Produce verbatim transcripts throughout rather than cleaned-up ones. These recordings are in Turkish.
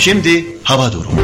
Şimdi hava durumu.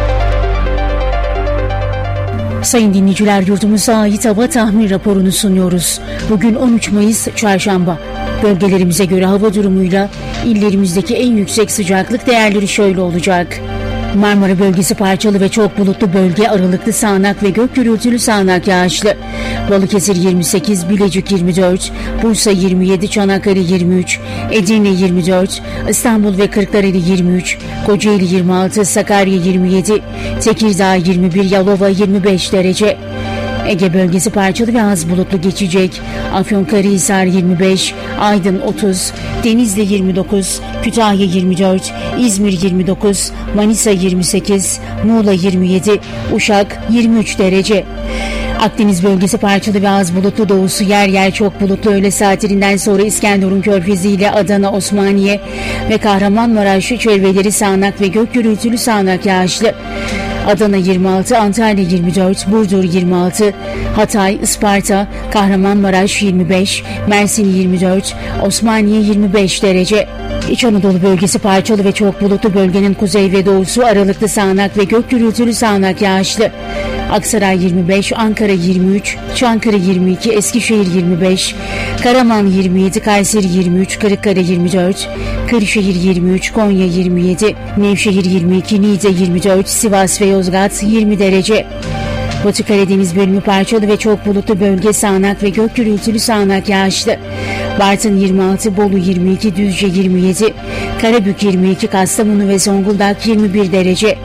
Sayın dinleyiciler, yurdumuza ait hava tahmin raporunu sunuyoruz. Bugün on üç Mayıs Çarşamba. Bölgelerimize göre hava durumuyla illerimizdeki en yüksek sıcaklık değerleri şöyle olacak. Marmara bölgesi parçalı ve çok bulutlu bölge, aralıklı sağanak ve gök gürültülü sağanak yağışlı. Balıkesir yirmi sekiz, Bilecik yirmi dört, Bursa yirmi yedi, Çanakkale yirmi üç, Edirne yirmi dört, İstanbul ve Kırklareli yirmi üç, Kocaeli yirmi altı, Sakarya yirmi yedi, Tekirdağ yirmi bir, Yalova yirmi beş derece. Ege bölgesi parçalı ve az bulutlu geçecek. Afyonkarahisar yirmi beş, Aydın otuz, Denizli yirmi dokuz, Kütahya yirmi dört, İzmir yirmi dokuz, Manisa yirmi sekiz, Muğla yirmi yedi, Uşak yirmi üç derece. Akdeniz bölgesi parçalı ve az bulutlu, doğusu yer yer çok bulutlu. Öğle saatlerinden sonra İskenderun Körfezi ile Adana, Osmaniye ve Kahramanmaraş çevreleri sağanak ve gök gürültülü sağanak yağışlı. Adana yirmi altı, Antalya yirmi dört, Burdur yirmi altı, Hatay, Isparta, Kahramanmaraş yirmi beş, Mersin yirmi dört, Osmaniye yirmi beş derece. İç Anadolu bölgesi parçalı ve çok bulutlu, bölgenin kuzey ve doğusu aralıklı sağanak ve gök gürültülü sağanak yağışlı. Aksaray yirmi beş, Ankara yirmi üç, Çankırı yirmi iki, Eskişehir yirmi beş, Karaman yirmi yedi, Kayseri yirmi üç, Kırıkkale yirmi dört, Kırşehir yirmi üç, Konya yirmi yedi, Nevşehir yirmi iki, Niğde yirmi dört, Sivas ve Yozgat yirmi derece. Batı Karadeniz bölümü parçalı ve çok bulutlu, bölge sağanak ve gök gürültülü sağanak yağışlı. Bartın yirmi altı, Bolu yirmi iki, Düzce yirmi yedi, Karabük yirmi iki, Kastamonu ve Zonguldak yirmi bir derece.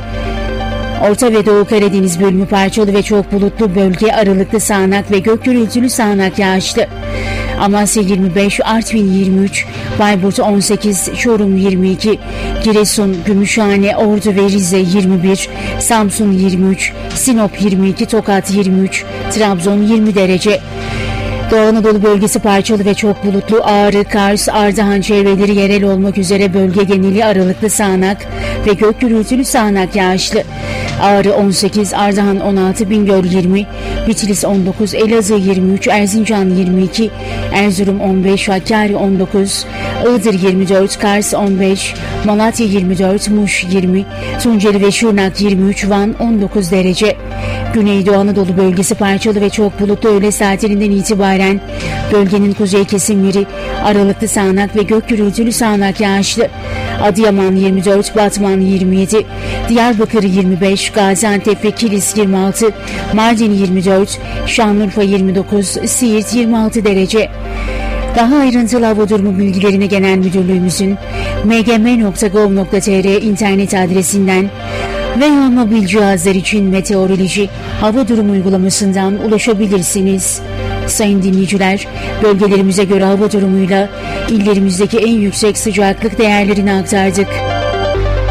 Orta ve Doğu Karadeniz bölümü parçalı ve çok bulutlu, bölge aralıklı sağanak ve gök gürültülü sağanak yağışlı. Amasya yirmi beş, Artvin yirmi üç, Bayburt on sekiz, Çorum yirmi iki, Giresun, Gümüşhane, Ordu ve Rize yirmi bir, Samsun yirmi üç, Sinop yirmi iki, Tokat yirmi üç, Trabzon yirmi derece. Doğu Anadolu bölgesi parçalı ve çok bulutlu, Ağrı, Kars, Ardahan çevreleri yerel olmak üzere bölge geneli aralıklı sağanak ve gök gürültülü sağanak yağışlı. Ağrı on sekiz, Ardahan on altı, Bingöl yirmi, Bitlis on dokuz, Elazığ yirmi üç, Erzincan yirmi iki, Erzurum on beş, Hakkari on dokuz, Iğdır yirmi dört, Kars on beş, Malatya yirmi dört, Muş yirmi, Tunceli ve Şırnak yirmi üç, Van on dokuz derece. Güneydoğu Anadolu bölgesi parçalı ve çok bulutlu, öğle saatlerinden itibaren bölgenin kuzey kesimleri aralıklı sağanak ve gök gürültülü sağanak yağışlı. Adıyaman yirmi dört, Batman yirmi yedi, Diyarbakır yirmi beş, Gaziantep ve Kilis yirmi altı, Mardin yirmi dört, Şanlıurfa yirmi dokuz, Siirt yirmi altı derece. Daha ayrıntılı hava durumu bilgilerine Genel Müdürlüğümüzün m g m nokta gov nokta t r internet adresinden veya mobil cihazlar için meteoroloji hava durumu uygulamasından ulaşabilirsiniz. Sayın dinleyiciler, bölgelerimize göre hava durumuyla illerimizdeki en yüksek sıcaklık değerlerini aktardık.